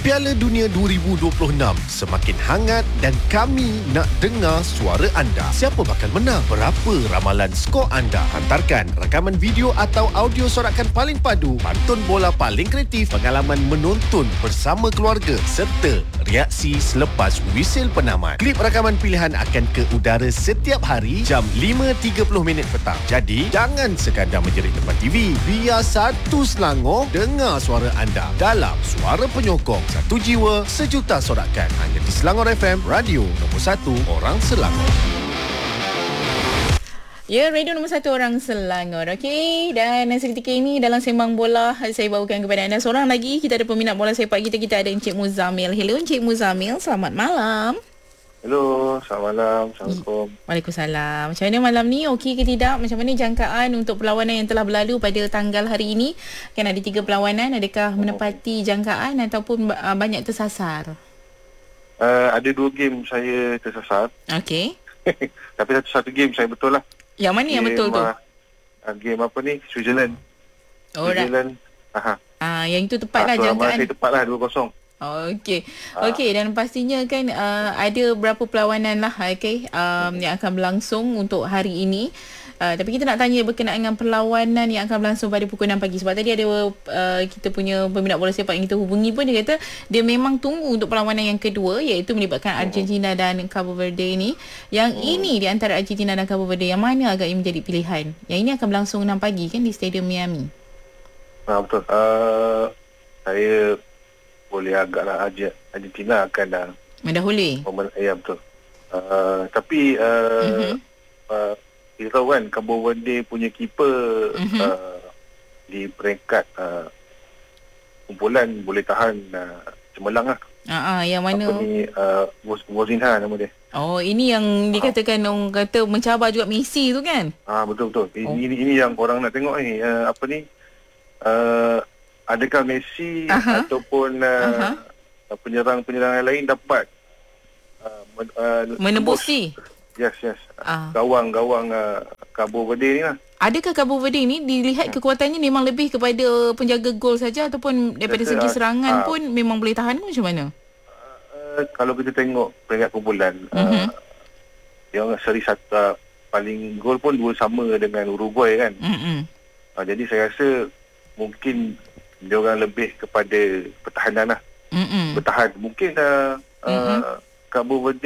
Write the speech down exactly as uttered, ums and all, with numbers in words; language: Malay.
Piala Dunia dua ribu dua puluh enam semakin hangat dan kami nak dengar suara anda. Siapa bakal menang? Berapa ramalan skor anda? Hantarkan rakaman video atau audio sorakan paling padu, pantun bola paling kreatif, pengalaman menonton bersama keluarga serta reaksi selepas wisil penamat. Klip rakaman pilihan akan ke udara setiap hari jam lima tiga puluh minit petang. Jadi, jangan sekadar menjerit depan T V. Biar satu Selangor dengar suara anda dalam Suara Penyokong. Satu jiwa, sejuta sorakan. Hanya di Selangor F M, radio nombor satu orang Selangor. Ya, radio nombor satu orang Selangor. Okey, dan seketika ini dalam Sembang Bola, saya bawakan kepada anda seorang lagi. Kita ada peminat bola sepak kita. Kita ada Encik Muzamil. Hello Encik Muzamil, selamat malam. Hello, selamat malam. Assalamualaikum. Waalaikumsalam. Macam mana malam ni? Okey ke tidak? Macam mana jangkaan untuk perlawanan yang telah berlalu pada tanggal hari ini? Kan ada tiga perlawanan. Adakah menepati jangkaan ataupun uh, banyak tersasar? Uh, ada dua game saya tersasar. Okey. Tapi satu satu game saya betul lah. Yang mana game, yang betul tu? Uh, game apa ni? Switzerland. Oh, Switzerland. Aha. Ah, yang itu tepat lah jangkaan. Saya tepat lah dua kosong. Okey. Okey, dan pastinya kan uh, ada berapa perlawanan lah okey um, yang akan berlangsung untuk hari ini. Uh, tapi kita nak tanya berkenaan dengan perlawanan yang akan berlangsung pada pukul enam pagi. Sebab tadi ada uh, kita punya peminat bola sepak yang kita hubungi pun, dia kata dia memang tunggu untuk perlawanan yang kedua, iaitu melibatkan Argentina dan Cabo Verde ini. Yang hmm. ini di antara Argentina dan Cabo Verde, yang mana agaknya menjadi pilihan? Yang ini akan berlangsung enam pagi kan di Stadium Miami. Ah, betul. Uh, saya boleh agaklah Argentina akan dah mendahului. Ya, betul. Uh, tapi uh, uh-huh. uh, kita tahu kan Cabo Verde punya keeper uh-huh. uh, di peringkat uh, kumpulan boleh tahan uh, cemerlang lah. Uh-huh. Yang mana? Apa ni, uh, Wozinha nama dia. Oh, ini yang dikatakan uh. orang kata mencabar juga Messi tu kan? Ah, betul-betul. Ini, oh. ini, ini yang orang nak tengok ni. Uh, apa ni? Uh, adakah Messi uh-huh. ataupun uh, uh-huh. penyerang-penyerang lain dapat uh, men, uh, menembusi yes yes uh. gawang-gawang uh, Cabo Verde ni lah. Adakah Cabo Verde ni dilihat hmm. kekuatannya memang lebih kepada penjaga gol saja, ataupun daripada Biasa, segi serangan uh, pun memang boleh tahan ke macam mana? Uh, kalau kita tengok peringkat kumpulan uh-huh. uh, yang seri satu uh, paling gol pun dua sama dengan Uruguay kan. Uh-huh. Uh, jadi saya rasa mungkin dia orang lebih kepada pertahanan lah. Mm-mm. Bertahan. Mungkin uh, uh, Cabo Verde